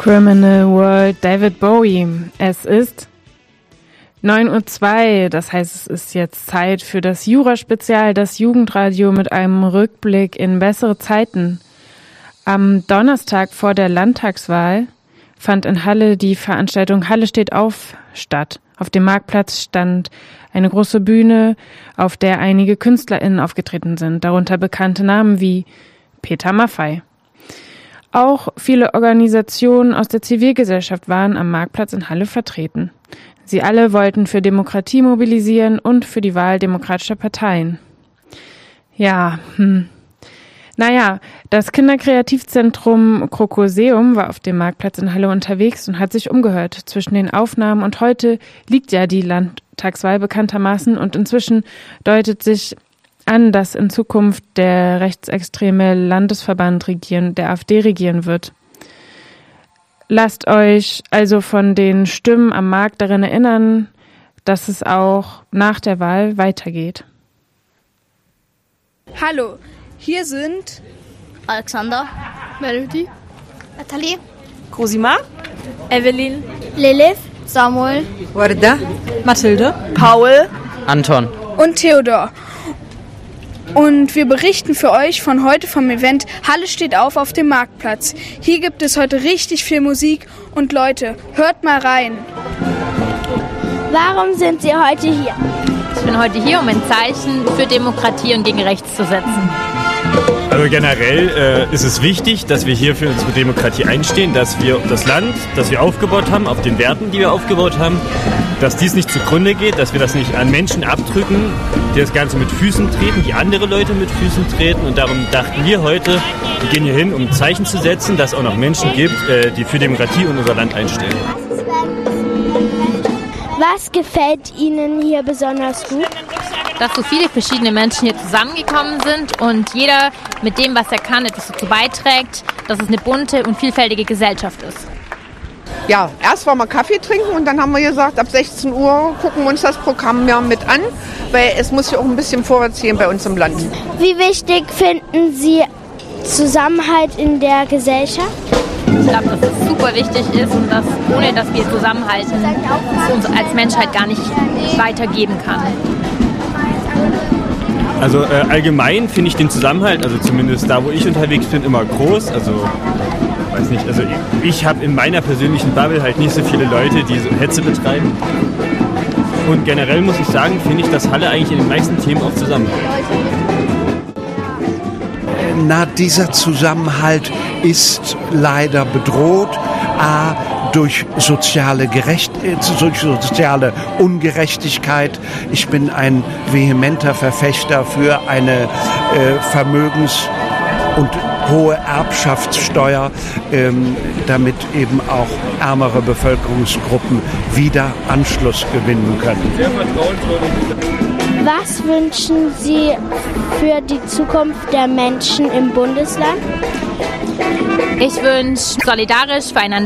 Criminal World, David Bowie. Es ist 9:02 Uhr, das heißt, es ist jetzt Zeit für das Jura-Spezial, das Jugendradio mit einem Rückblick in bessere Zeiten. Am Donnerstag vor der Landtagswahl fand in Halle die Veranstaltung Halle steht auf statt. Auf dem Marktplatz stand eine große Bühne, auf der einige KünstlerInnen aufgetreten sind, darunter bekannte Namen wie Peter Maffay. Auch viele Organisationen aus der Zivilgesellschaft waren am Marktplatz in Halle vertreten. Sie alle wollten für Demokratie mobilisieren und für die Wahl demokratischer Parteien. Das Kinderkreativzentrum Krokoseum war auf dem Marktplatz in Halle unterwegs und hat sich umgehört. Zwischen den Aufnahmen und heute liegt ja die Landtagswahl bekanntermaßen und inzwischen deutet sich an, dass in Zukunft der rechtsextreme Landesverband der AfD regieren wird. Lasst euch also von den Stimmen am Markt daran erinnern, dass es auch nach der Wahl weitergeht. Hallo, hier sind Alexander, Melody, Nathalie, Cosima, Evelyn, Lilith, Samuel, Warda, Mathilde, Paul, Anton und Theodor. Und wir berichten für euch von heute vom Event Halle steht auf dem Marktplatz. Hier gibt es heute richtig viel Musik und Leute, hört mal rein. Warum sind Sie heute hier? Ich bin heute hier, um ein Zeichen für Demokratie und gegen Rechts zu setzen. Also generell ist es wichtig, dass wir hier für unsere Demokratie einstehen, dass wir das Land, das wir aufgebaut haben, auf den Werten, die wir aufgebaut haben, dass dies nicht zugrunde geht, dass wir das nicht an Menschen abdrücken, die das Ganze mit Füßen treten, die andere Leute mit Füßen treten. Und darum dachten wir heute, wir gehen hier hin, um ein Zeichen zu setzen, dass es auch noch Menschen gibt, die für Demokratie und unser Land einstehen. Was gefällt Ihnen hier besonders gut? Dass so viele verschiedene Menschen hier zusammengekommen sind und jeder mit dem, was er kann, etwas dazu beiträgt, dass es eine bunte und vielfältige Gesellschaft ist. Ja, erst wollen wir Kaffee trinken und dann haben wir gesagt, ab 16 Uhr gucken wir uns das Programm ja mit an, weil es muss ja auch ein bisschen vorwärts gehen bei uns im Land. Wie wichtig finden Sie Zusammenhalt in der Gesellschaft? Ich glaube, dass es super wichtig ist und dass ohne dass wir zusammenhalten, es uns als Menschheit gar nicht weitergeben kann. Also allgemein finde ich den Zusammenhalt, also zumindest da, wo ich unterwegs bin, immer groß. Also weiß nicht, also ich habe in meiner persönlichen Bubble halt nicht so viele Leute, die so Hetze betreiben. Und generell muss ich sagen, finde ich, dass Halle eigentlich in den meisten Themen auch zusammenhält. Dieser Zusammenhalt ist leider bedroht, durch soziale Ungerechtigkeit. Ich bin ein vehementer Verfechter für eine Vermögens- und hohe Erbschaftssteuer, damit eben auch ärmere Bevölkerungsgruppen wieder Anschluss gewinnen können. Was wünschen Sie für die Zukunft der Menschen im Bundesland? Ich wünsche solidarisch füreinander